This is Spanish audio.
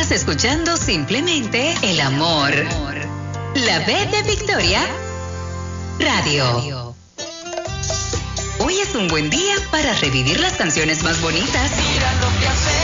Estás escuchando simplemente el amor. La B de Victoria Radio. Hoy es un buen día para revivir las canciones más bonitas. Mira lo que hace